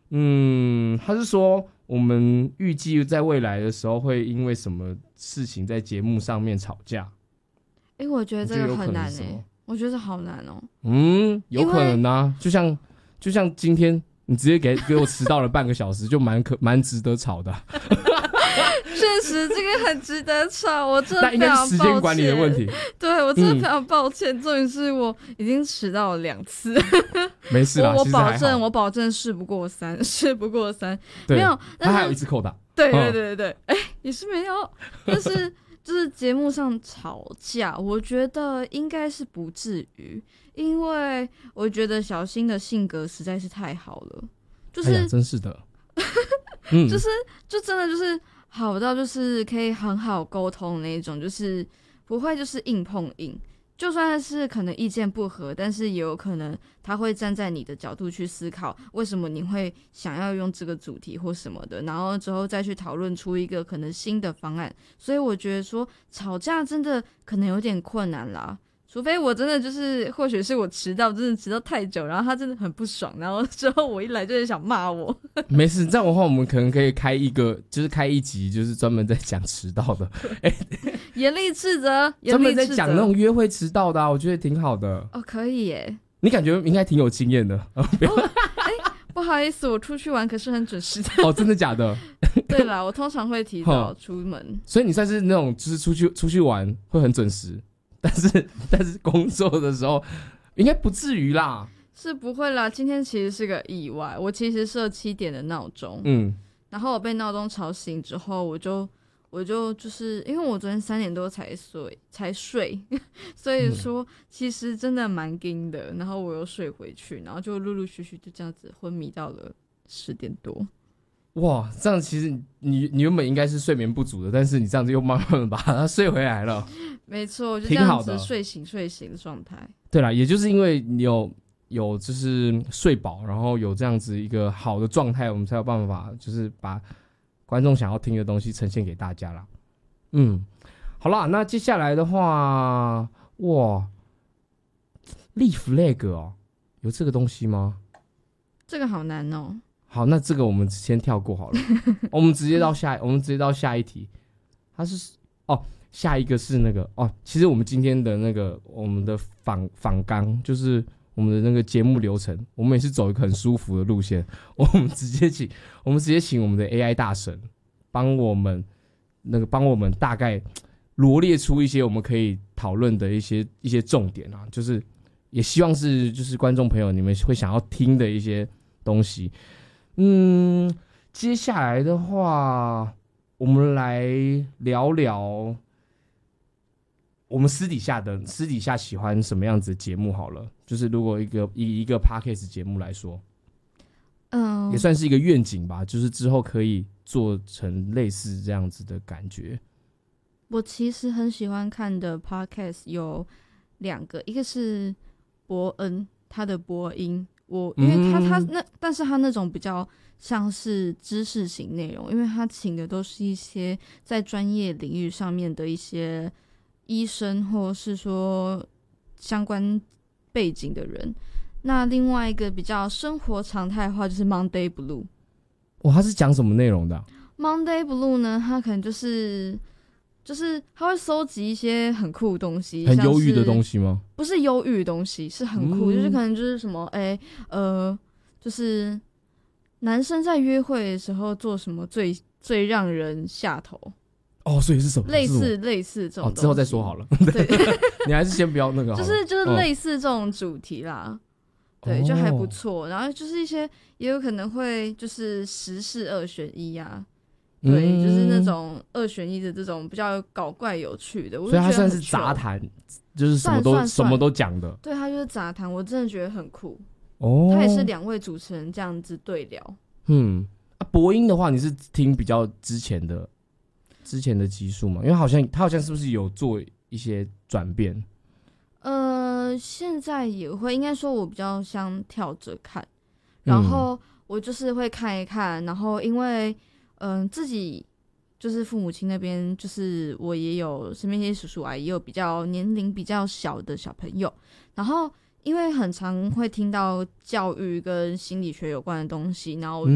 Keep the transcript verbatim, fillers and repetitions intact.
嗯，他是说我们预计在未来的时候会因为什么事情在节目上面吵架。 哎、欸，我觉得这个很难哎、欸，我觉得好难哦、喔。 嗯，有可能啊，就像就像今天你直接给给我迟到了半个小时，就蛮可蛮值得吵的。 确实，这个很值得吵，我真的那应该是时间管理的问题。 对，我真的非常抱歉，重点是我已经迟到了两次。 没事啦， 我我保证，我保证事不过三，事不过三。没有， 他还有一次扣打。 对对对对对，哎、嗯欸，也是没有，但是就是节目上吵架，我觉得应该是不至于，因为我觉得小新的性格实在是太好了，就是、 哎、真是的，嗯， 就是就真的就是好到就是可以很好沟通的那一种，就是不会就是硬碰硬。就算是可能意见不合，但是也有可能他会站在你的角度去思考，为什么你会想要用这个主题或什么的，然后之后再去讨论出一个可能新的方案。所以我觉得说吵架真的可能有点困难啦，除非我真的就是或许是我迟到真的迟到太久，然后他真的很不爽，然后之后我一来就是想骂我。 没事，这样的话我们可能可以开一个就是开一集就是专门在讲迟到的。哎， 严厉斥责， 专门在讲那种约会迟到的、啊、我觉得挺好的哦。可以耶， 你感觉应该挺有经验的。哦欸、不好意思，我出去玩可是很准时的。 哦，真的假的？ 对啦，我通常会提早出门， 所以你算是那种就是出去出去玩会很准时，但是但是工作的时候应该不至于啦。 是不会啦，今天其实是个意外，我其实设七点的闹钟， 嗯， 然后我被闹钟吵醒之后，我就我就就是因为我昨天三点多才睡才睡，所以说其实真的蛮惊的，然后我又睡回去，然后就陆陆续续就这样子昏迷到了十点多。 哇，这样其实你你原本应该是睡眠不足的，但是你这样子又慢慢的把它睡回来了。 没错，就这样子睡醒睡醒的状态。 对啦，也就是因为你有有就是睡饱，然后有这样子一个好的状态，我们才有办法就是把观众想要听的东西呈现给大家啦。嗯，好啦，那接下来的话，哇，立 flag 哦，有这个东西吗？ 这个好难哦。 好，那这个我们先跳过好了，我们直接到下，我们直接到下一题。它是哦，下一个是那个哦，其实我们今天的那个我们的访访纲就是我们的那个节目流程，我们也是走一个很舒服的路线，我们直接请我们直接请我们的 A I 大神帮我们那个帮我们大概罗列出一些我们可以讨论的一些一些重点啊，就是也希望是就是观众朋友你们会想要听的一些东西。嗯，接下来的话，我们来聊聊我们私底下的私底下喜欢什么样子的节目好了。就是如果一个以一个 podcast 节目来说，嗯，也算是一个愿景吧，就是之后可以做成类似这样子的感觉。 我其实很喜欢看的 podcast 有两个，一个是伯恩他的播音。我因为他他那，但是他那种比较像是知识型内容，因为他请的都是一些在专业领域上面的一些医生或是说相关背景的人。那另外一个比较生活常态化就是 Monday Blue。 哇，他是讲什么内容的啊 ？Monday Blue 呢，他可能就是就是他会收集一些很酷的东西， 很忧郁的东西吗？ 不是忧郁的东西，是很酷，嗯、就是可能就是什么，哎、欸，呃，就是男生在约会的时候做什么最最让人下头。 哦，所以是什么？ 类似类似这种、哦， 之后再说好了。对，你还是先不要那个好了。 就是就是类似这种主题啦，哦、对，就还不错。然后就是一些也有可能会就是时事二选一啊。对、嗯，就是那种二选一的这种比较搞怪有趣的，我所以它算是杂谈，就是什么都什么都讲的。 对，它就是杂谈，我真的觉得很酷。哦，它也是两位主持人这样子对聊。 嗯，啊，播音的话，你是听比较之前的之前的集数吗？因为好像他好像是不是有做一些转变？ 呃，现在也会，应该说我比较像跳着看，然后我就是会看一看，然后因为。嗯、呃，自己就是父母亲那边，就是我也有身边一些叔叔阿姨，也有比较年龄比较小的小朋友。然后因为很常会听到教育跟心理学有关的东西，然后我就